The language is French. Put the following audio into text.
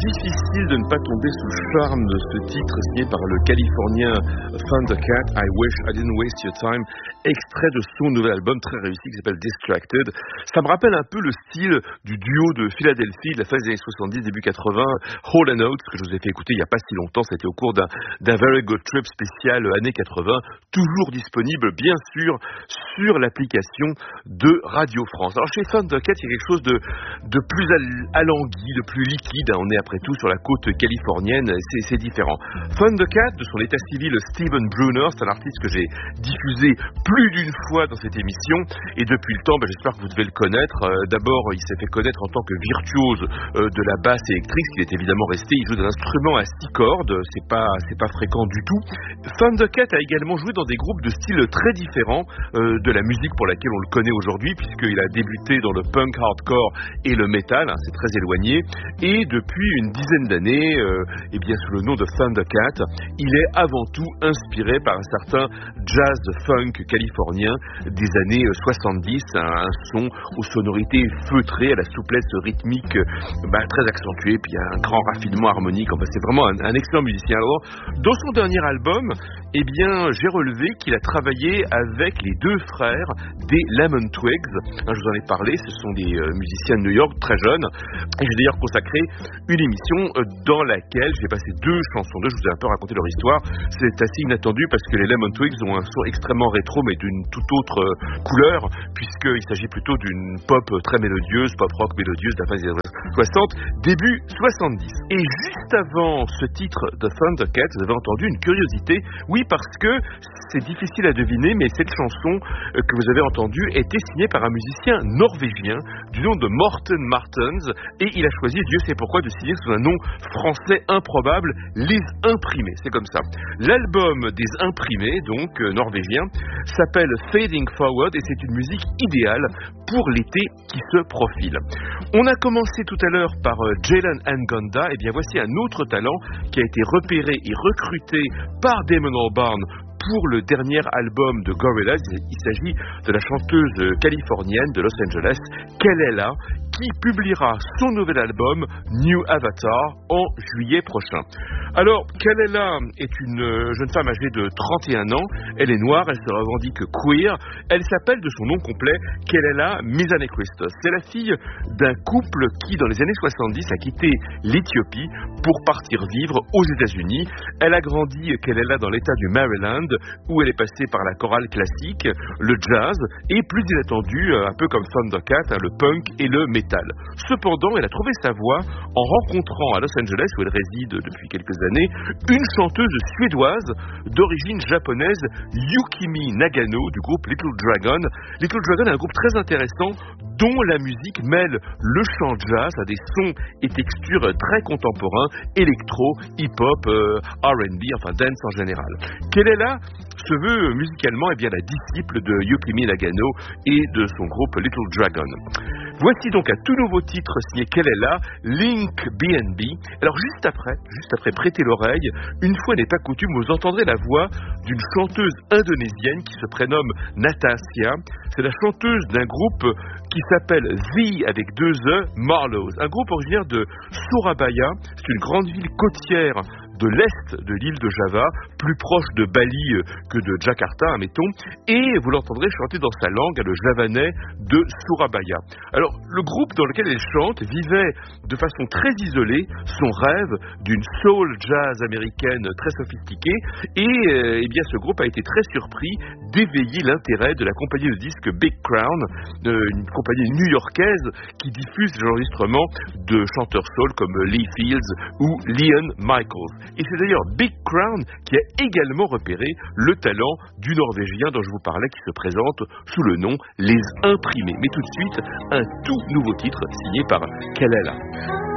difficile de ne pas tomber sous le charme de ce titre signé par le Californien Thundercat, I Wish I Didn't Waste Your Time, extrait de son nouvel album très réussi qui s'appelle Distracted. Ça me rappelle un peu le style du duo de Philadelphie de la fin des années 70, début 80, Hall & Oates, que je vous ai fait écouter il n'y a pas si longtemps. C'était au cours d'un Very Good Trip spécial années 80, toujours disponible bien sûr sur l'application de Radio France. Alors chez Thundercat, il y a quelque chose de plus alangui, de plus liquide. On est après tout sur la côte californienne, c'est différent. Thundercat, de son état civil Steven Brunner, c'est un artiste que j'ai diffusé plus d'une fois dans cette émission, et depuis le temps, j'espère que vous devez le connaître. D'abord, il s'est fait connaître en tant que virtuose de la basse électrique, il est évidemment resté, il joue d'un instrument à 6 cordes, c'est pas fréquent du tout. Thundercat a également joué dans des groupes de styles très différents de la musique pour laquelle on le connaît aujourd'hui, puisqu'il a débuté dans le punk hardcore et le metal, c'est très éloigné, et depuis une dizaine d'années, sous le nom de Thundercat, il est avant tout inspiré par un certain jazz funk californien des années 70, un son aux sonorités feutrées, à la souplesse rythmique très accentuée, puis un grand raffinement harmonique. C'est vraiment un excellent musicien. Alors, dans son dernier album, j'ai relevé qu'il a travaillé avec les deux frères des Lemon Twigs. Je vous en ai parlé, ce sont des musiciens de New York très jeunes, et j'ai d'ailleurs consacré une émission dans laquelle j'ai passé deux chansons d'eux. Je vous ai un peu raconté leur histoire. C'est assez inattendu parce que les Lemon Twigs ont un son extrêmement rétro, mais d'une toute autre couleur, puisqu'il s'agit plutôt d'une pop très mélodieuse, pop rock mélodieuse de la fin des années 60, début 70. Et juste avant ce titre de Thundercat, vous avez entendu une curiosité. Oui, parce que c'est difficile à deviner, mais cette chanson que vous avez entendue était signée par un musicien norvégien du nom de Morten Martens, et il a choisi, Dieu sait pourquoi, de signer sous un nom français improbable, Les Imprimés. C'est comme ça. L'album des Imprimés, donc norvégien, s'appelle Fading Forward, et c'est une musique idéale pour l'été qui se profile. On a commencé tout à l'heure par Jalen Ngonda, et voici un autre talent qui a été repéré et recruté par Damon Albarn pour le dernier album de Gorillaz. Il s'agit de la chanteuse californienne de Los Angeles, Kelela, qui publiera son nouvel album New Avatar en juillet prochain. Alors, Kelela est une jeune femme âgée de 31 ans, elle est noire, elle se revendique queer, elle s'appelle de son nom complet Kelela Mizanek-Christos. C'est la fille d'un couple qui, dans les années 70, a quitté l'Éthiopie pour partir vivre aux États-Unis. Elle a grandi, Kelela, dans l'état du Maryland, où elle est passée par la chorale classique, le jazz, et plus inattendu, un peu comme Thundercat, le punk et le metal. Cependant, elle a trouvé sa voie en rencontrant à Los Angeles, où elle réside depuis quelques années, une chanteuse suédoise d'origine japonaise, Yukimi Nagano, du groupe Little Dragon. Little Dragon est un groupe très intéressant dont la musique mêle le chant jazz à des sons et textures très contemporains, électro, hip-hop, R&B, dance en général. Kelela se veut musicalement la disciple de Yukimi Nagano et de son groupe Little Dragon. Voici donc un tout nouveau titre signé Kelela, Link BNB. Alors juste après, prêtez l'oreille, une fois n'est pas coutume, vous entendrez la voix d'une chanteuse indonésienne qui se prénomme Natasha. C'est la chanteuse d'un groupe qui s'appelle The avec 2 E, Marlows, un groupe originaire de Surabaya. C'est une grande ville côtière de l'est de l'île de Java, plus proche de Bali que de Jakarta, admettons, et vous l'entendrez chanter dans sa langue, le javanais de Surabaya. Alors, le groupe dans lequel elle chante vivait de façon très isolée son rêve d'une soul jazz américaine très sophistiquée, et ce groupe a été très surpris d'éveiller l'intérêt de la compagnie de disques Big Crown, une compagnie new-yorkaise qui diffuse les enregistrements de chanteurs soul comme Lee Fields ou Leon Michaels. Et c'est d'ailleurs Big Crown qui a également repéré le talent du Norvégien dont je vous parlais, qui se présente sous le nom Les Imprimés. Mais tout de suite, un tout nouveau titre signé par Kelela.